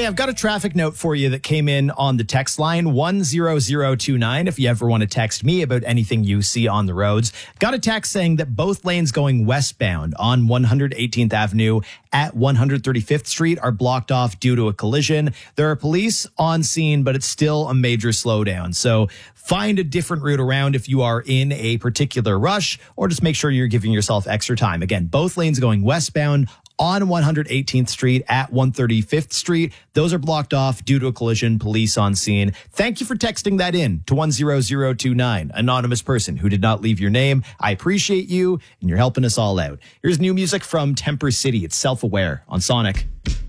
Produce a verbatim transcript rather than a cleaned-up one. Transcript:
I've got a traffic note for you that came in on the text line one zero zero two nine. If you ever want to text me about anything you see on the roads, got a text saying that both lanes going westbound on one hundred eighteenth Avenue at one hundred thirty-fifth Street are blocked off due to a collision. There are police on scene, but it's still a major slowdown. So find a different route around if you are in a particular rush, or just make sure you're giving yourself extra time. Again, both lanes going westbound on one hundred eighteenth Street at one hundred thirty-fifth Street. Those are blocked off due to a collision. Police on scene. Thank you for texting that in to one zero zero two nine. Anonymous person who did not leave your name. I appreciate you, and you're helping us all out. Here's new music from Temper City. It's Self-Aware on Sonic.